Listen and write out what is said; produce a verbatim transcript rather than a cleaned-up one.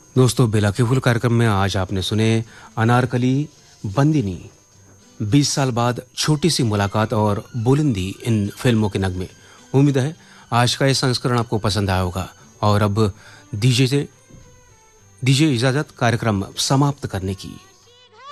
दोस्तों, बेला के फूल कार्यक्रम में आज आपने सुने अनारकली, बंदिनी, बीस साल बाद छोटी सी मुलाकात और बुलंदी इन फिल्मों के नगमे। उम्मीद है आज का ये संस्करण आपको पसंद आया होगा। और अब दीजिए दीजिए इजाजत कार्यक्रम समाप्त करने की।